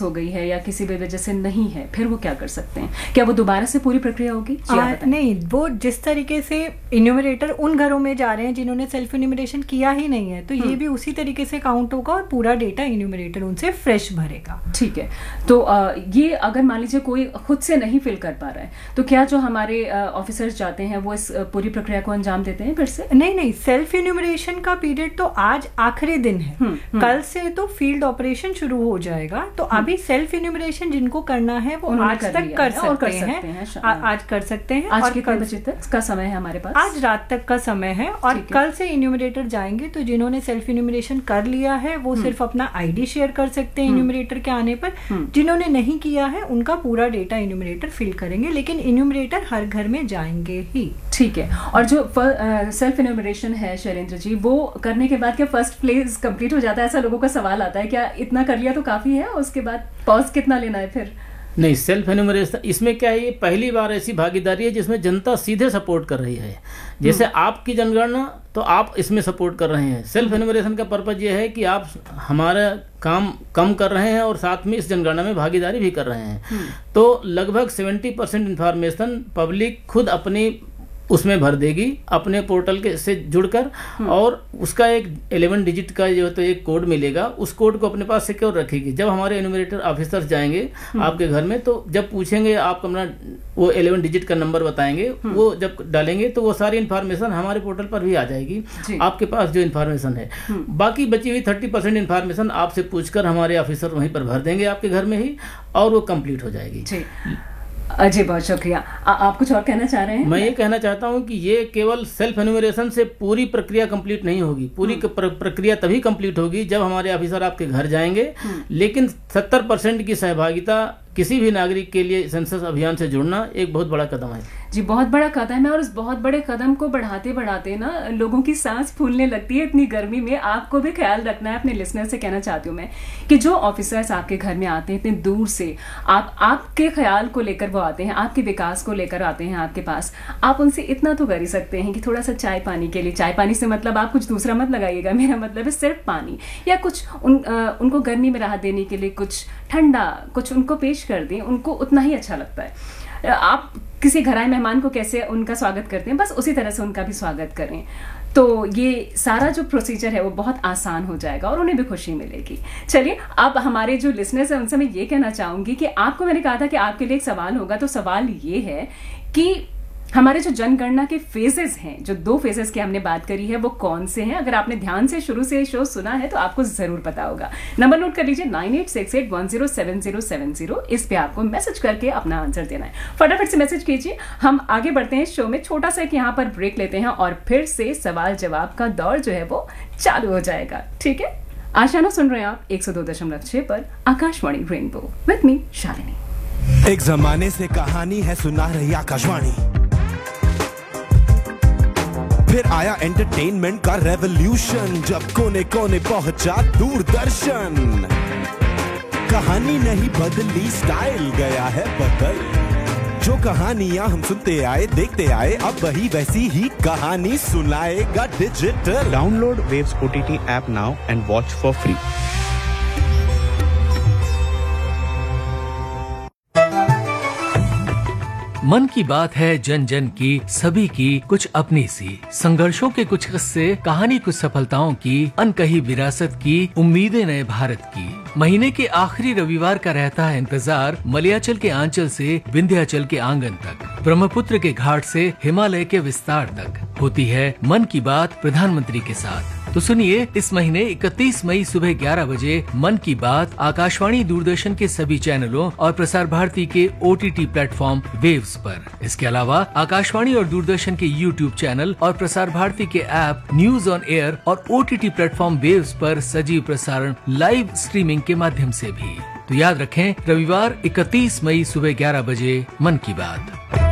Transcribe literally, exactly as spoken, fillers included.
हो गई है या किसी भी वजह से नहीं है, फिर वो क्या कर सकते हैं? क्या वो दोबारा से पूरी प्रक्रिया होगी? नहीं, वो जिस तरीके से इन्यूमरेटर उन घरों में जा रहे हैं जिन्होंने सेल्फ इन्यूमरेशन किया ही नहीं है, तो ये भी उसी तरीके से काउंट होगा और पूरा डेटा इन्यूमरेटर उनसे फ्रेश भरेगा। ठीक है, तो आ, ये अगर मान लीजिए कोई खुद से नहीं फिल कर पा रहा है, तो क्या जो हमारे ऑफिसर्स जाते हैं वो इस पूरी प्रक्रिया को अंजाम देते हैं फिर से? नहीं नहीं, सेल्फ इन्यूमरेशन का पीरियड तो आज आखिरी दिन है, हुँ, हुँ. कल से तो फील्ड ऑपरेशन शुरू हो जाएगा। तो अभी सेल्फ इन्यूमरेशन जिनको करना है वो आज कर तक कर सकते, कर हैं, सकते हैं आ, आज कर सकते हैं। आज कितने बजे तक का समय है हमारे पास? आज रात तक का समय है। और कल से इन्यूमरेटर जाएंगे तो जिन्होंने सेल्फ इन्यूमरेशन कर लिया है वो सिर्फ अपना आईडी शेयर कर सकते हैं इन्यूमरेटर के आने पर। जिन्होंने नहीं किया है उनका पूरा डेटा इन्यूमरेटर फिल करेंगे, लेकिन इन्यूमरेटर हर घर में जाएंगे ही। ठीक है, और जो सेल्फ इन्यूमरेशन है शैलेंद्र जी, वो करने के बाद क्या फर्स्ट फेज कंप्लीट हो जाता है? ऐसा लोगों का सवाल आता है, क्या इतना कर लिया तो काफी है, उसके बाद पॉज कितना लेना है फिर? नहीं, सेल्फ एन्यूमरेशन इसमें क्या है, ये पहली बार ऐसी भागीदारी है जिसमें जनता सीधे सपोर्ट कर रही है। जैसे आपकी जनगणना, तो आप इसमें सपोर्ट कर रहे हैं। सेल्फ एन्यूमरेशन का पर्पज ये है कि आप हमारा काम कम कर रहे हैं और साथ में इस जनगणना में भागीदारी भी कर रहे हैं। तो लगभग सेवेंटी परसेंट इन्फॉर्मेशन पब्लिक खुद अपनी उसमें भर देगी अपने पोर्टल के से जुड़कर, और उसका एक इलेवन डिजिट का जो तो एक कोड मिलेगा, उस कोड को अपने पास सिक्योर रखेगी। जब हमारे एन्यूमरेटर ऑफिसर्स जाएंगे आपके घर में, तो जब पूछेंगे आप अपना वो इलेवन डिजिट का नंबर बताएंगे, वो जब डालेंगे तो वो सारी इन्फॉर्मेशन हमारे पोर्टल पर भी आ जाएगी आपके पास जो इन्फॉर्मेशन है। बाकी बची हुई थर्टी परसेंट इन्फॉर्मेशन आपसे पूछकर हमारे ऑफिसर वहीं पर भर देंगे आपके घर में ही, और वो कंप्लीट हो जाएगी। अजय, बहुत शुक्रिया। आप कुछ और कहना चाह रहे हैं? मैं ये कहना चाहता हूँ कि ये केवल सेल्फ एन्यूमरेशन से पूरी प्रक्रिया कंप्लीट नहीं होगी। पूरी प्र, प्रक्रिया तभी कंप्लीट होगी जब हमारे ऑफिसर आपके घर जाएंगे, लेकिन सत्तर परसेंट की सहभागिता किसी भी नागरिक के लिए सेंसस अभियान से जुड़ना एक बहुत बड़ा कदम है। जी, बहुत बड़ा कदम है, और इस बहुत बड़े कदम को बढ़ाते बढ़ाते ना लोगों की सांस फूलने लगती है इतनी गर्मी में। आपको भी ख्याल रखना है। अपने लिसनर से कहना चाहती हूँ मैं कि जो ऑफिसर्स आपके घर में आते हैं इतने दूर से, आप आपके ख्याल को लेकर वो आते हैं, आपके विकास को लेकर आते हैं आपके पास, आप उनसे इतना तो कर ही सकते हैं कि थोड़ा सा चाय पानी के लिए, चाय पानी से मतलब आप कुछ दूसरा मत लगाइएगा, मेरा मतलब है सिर्फ पानी, या कुछ उन आ, उनको गर्मी में राहत देने के लिए कुछ ठंडा कुछ उनको पेश कर दें। उनको उतना ही अच्छा लगता है। आप किसी घर आए मेहमान को कैसे उनका स्वागत करते हैं, बस उसी तरह से उनका भी स्वागत करें। तो ये सारा जो प्रोसीजर है वो बहुत आसान हो जाएगा और उन्हें भी खुशी मिलेगी। चलिए, अब हमारे जो लिसनर्स हैं उनसे मैं ये कहना चाहूंगी कि आपको मैंने कहा था कि आपके लिए एक सवाल होगा, तो सवाल ये है कि हमारे जो जनगणना के फेजेस हैं, जो दो फेजेस की हमने बात करी है, वो कौन से हैं? अगर आपने ध्यान से शुरू से शो सुना है तो आपको जरूर पता होगा। नंबर नोट कर लीजिए, nine eight six eight one zero seven zero seven zero. इस पे आपको मैसेज करके अपना आंसर देना है। फटाफट से मैसेज कीजिए। हम आगे बढ़ते हैं शो में, छोटा सा एक यहाँ पर ब्रेक लेते हैं और फिर से सवाल जवाब का दौर जो है वो चालू हो जाएगा। ठीक है, आशाना सुन रहे हैं आप एक सौ दो दशमलव छह पर Akashvani rainbow, with me Shalini. एक जमाने से कहानी है सुना रही आकाशवाणी, फिर आया एंटरटेनमेंट का रेवोल्यूशन, जब कोने कोने पहुंचा दूरदर्शन। कहानी नहीं बदली, स्टाइल गया है बदल। जो कहानियां हम सुनते आए देखते आए, अब वही वैसी ही कहानी सुनाएगा digital. Download waves OTT app now and watch for free. मन की बात है जन जन की, सभी की कुछ अपनी सी, संघर्षों के कुछ किस्से, कहानी कुछ सफलताओं की, अनकही विरासत की, उम्मीदें नए भारत की। महीने के आखिरी रविवार का रहता है इंतजार, मलयाचल के आंचल से विंध्याचल के आंगन तक, ब्रह्मपुत्र के घाट से हिमालय के विस्तार तक होती है मन की बात प्रधानमंत्री के साथ। तो सुनिए, इस महीने इकतीस मई सुबह ग्यारह बजे मन की बात आकाशवाणी दूरदर्शन के सभी चैनलों और प्रसार भारती के ओटीटी प्लेटफॉर्म वेव्स पर। इसके अलावा आकाशवाणी और दूरदर्शन के यूट्यूब चैनल और प्रसार भारती के ऐप न्यूज ऑन एयर और ओटीटी प्लेटफॉर्म वेव्स पर सजीव प्रसारण लाइव स्ट्रीमिंग के माध्यम से भी। तो याद रखें, रविवार इकतीस मई सुबह ग्यारह बजे मन की बात।